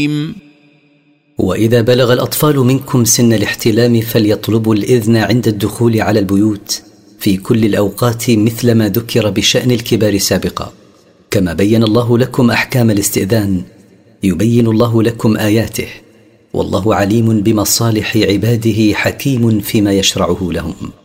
وإذا بلغ الأطفال منكم سن الاحتلام فليطلبوا الإذن عند الدخول على البيوت في كل الأوقات مثل ما ذكر بشأن الكبار سابقا، كما بين الله لكم أحكام الاستئذان يبين الله لكم آياته، والله عليم بمصالح عباده حكيم فيما يشرعه لهم.